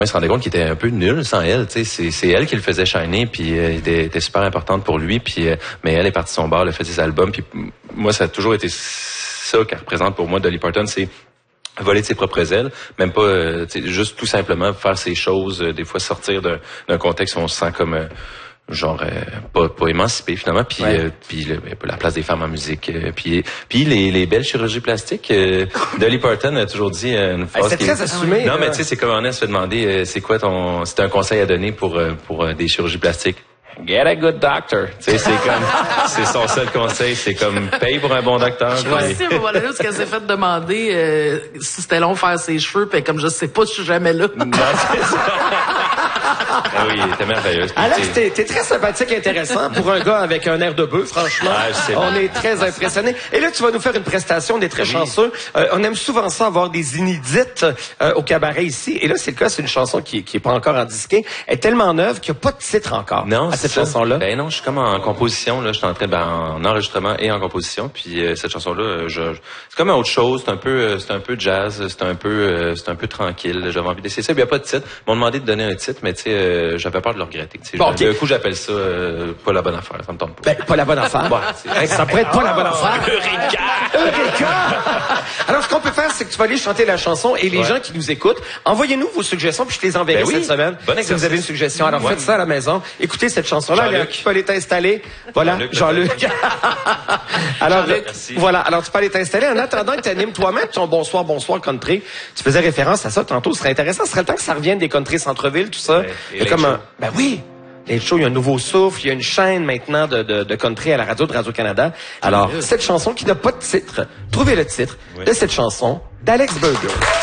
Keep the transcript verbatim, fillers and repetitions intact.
Il se rendait compte qu'il était un peu nul sans elle, tu sais, c'est, c'est elle qui le faisait shiner, puis euh, elle était, était super importante pour lui, puis euh, mais elle est partie de son bar, elle a fait ses albums, puis moi ça a toujours été ça qu'elle représente pour moi, Dolly Parton, c'est voler de ses propres ailes, même pas, euh, tu sais, juste tout simplement faire ses choses, euh, des fois sortir d'un, d'un contexte où on se sent comme euh, genre euh, pas pas émancipé finalement, puis ouais. euh, puis le, la place des femmes en musique, euh, puis puis les les belles chirurgies plastiques. Euh, Dolly Parton a toujours dit euh, une phrase. C'est qui très est... assumé. Non, mais tu sais, c'est comme on se fait demander, euh, c'est quoi ton, c'est un conseil à donner pour euh, pour euh, des chirurgies plastiques. Get a good doctor. Tu sais, c'est comme, c'est son seul conseil, c'est comme paye pour un bon docteur. Je sais pas si, voilà, ce qu'elle s'est fait demander euh, si c'était long faire ses cheveux, puis comme je sais pas, je suis jamais là. Non, c'est ça. Ah oui, il était merveilleux. Alex, t'es, t'es très sympathique et intéressant pour un gars avec un air de bœuf, franchement. Ah, je sais on est très impressionnés. Et là, tu vas nous faire une prestation, on est très oui. chanceux. Euh, on aime souvent ça, avoir des inédites euh, au cabaret ici. Et là, c'est le cas, c'est une chanson qui, qui est pas encore en disquée. Elle est tellement neuve qu'il n'y a pas de titre encore non, à cette ça. chanson-là. Ben non, je suis comme en composition, là. Je suis en train ben, en enregistrement et en composition. Puis euh, cette chanson-là, je, c'est comme autre chose. C'est un peu, c'est un peu jazz. C'est un peu, euh, c'est un peu tranquille. J'avais envie d'essayer ça. Il n'y a pas de titre. Ils m'ont demandé de donner un titre, mais tu sais, euh, j'avais peur de le regretter. Bon, okay. Du coup, j'appelle ça euh, pas la bonne affaire. Ça me tente pas. Ben, pas la bonne affaire. Bon, ça pourrait être pas oh, la bonne affaire. Eureka! Eureka! Alors, ce qu'on peut faire, c'est que tu vas aller chanter la chanson et les ouais. gens qui nous écoutent, envoyez-nous vos suggestions puis je les enverrai ben oui. cette semaine. Bon si vous avez une suggestion, alors ouais. faites ça à la maison. Écoutez cette chanson-là. Jean-Luc. Tu peux aller t'installer. Voilà, Jean-Luc. Jean-Luc. alors, Jean-Luc. voilà. Alors, tu peux aller t'installer. En attendant que tu animes toi-même ton bonsoir, bonsoir country. Tu faisais référence à ça tantôt. Ce serait intéressant. Ce serait le temps que ça revienne des country centre-ville, tout ça. Ouais. Comme un... Ben oui. Les shows, il y a un nouveau souffle, il y a une chaîne maintenant de, de, de country à la radio de Radio-Canada. Alors, cette chanson qui n'a pas de titre, trouvez le titre oui. de cette chanson d'Alex Burger.